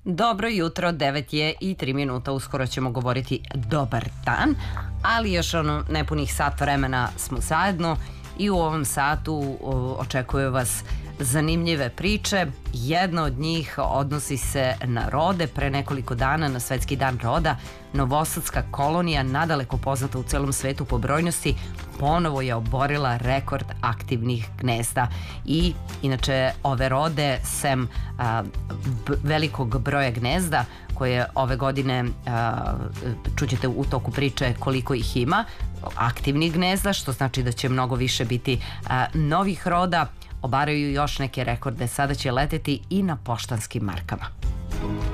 Dobro jutro, 9 je i 3 minuta, uskoro ćemo govoriti dobar dan, ali još nepunih sat vremena smo zajedno i u ovom satu očekuje vas zanimljive priče. Jedna od njih odnosi se na rode. Pre nekoliko dana na Svetski dan roda novosadska kolonija, nadaleko poznata u celom svetu po brojnosti, ponovo je oborila rekord aktivnih gnezda. I inače ove rode, sem velikog broja gnezda koje ove godine, čućete u toku priče koliko ih ima, aktivnih gnezda, što znači da će mnogo više biti novih roda, obaraju još neke rekorde. Sada će leteti i na poštanskim markama.